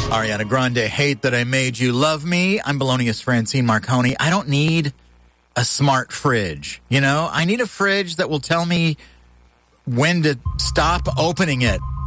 Ariana Grande, Hate That I Made You Love Me. I'm Belonious Francine Marconi. I don't need a smart fridge. I need a fridge that will tell me when to stop opening it